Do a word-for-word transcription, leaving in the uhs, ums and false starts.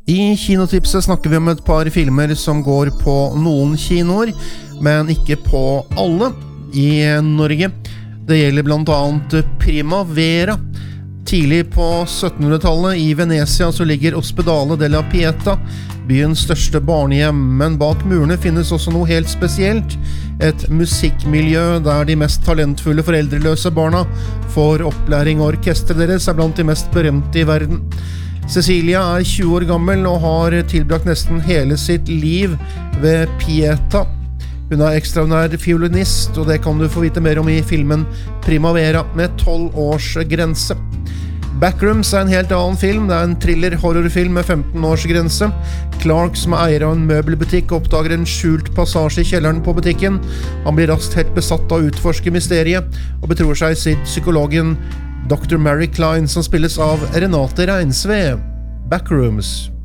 I kinotipset snakker vi om et par filmer som går på noen kinoer, men ikke på alle i Norge. Det gjelder blant annet Primavera. Tidlig på syttenhundretallet i Venezia så ligger Ospedale della Pieta, byens største barnehjem, men bak murene finnes også noe helt spesielt. Et musikkmiljø der de mest talentfulle foreldreløse barna får opplæring, og orkestret deres er blant de mest berømte i verden. Cecilia er tjue år gammel og har tilbrakt nesten hele sitt liv ved Pieta. Hun er ekstraordinær fiolinist, og det kan du få vite mer om i filmen Primavera med tolv års grense. Backrooms er en helt annen film. Det er en thriller-horrorfilm med femten års grense. Clark, som er eier av en møbelbutikk, oppdager en skjult passasje i kjelleren på butikken. Han blir raskt helt besatt av å utforske mysteriet, og betror seg sitt psykologen doktor Mary Klein, som spilles av Renate Reinsve. Backrooms.